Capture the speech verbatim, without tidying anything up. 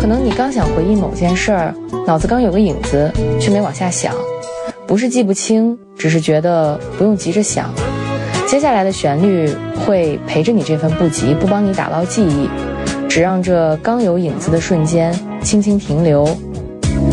可能你刚想回忆某件事儿，脑子刚有个影子，却没往下想，不是记不清，只是觉得不用急着想。接下来的旋律会陪着你这份不急，不帮你打捞记忆，只让这刚有影子的瞬间轻轻停留，